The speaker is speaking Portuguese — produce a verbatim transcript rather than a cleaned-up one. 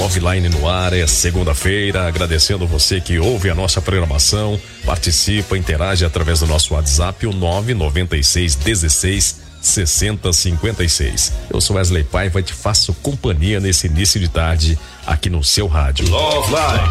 Love Line no ar, é segunda-feira, agradecendo você que ouve a nossa programação, participa, interage através do nosso WhatsApp, o nove nove seis dezesseis sessenta cinquenta e seis. Eu sou Wesley Paiva e te faço companhia nesse início de tarde aqui no seu rádio. Love Line.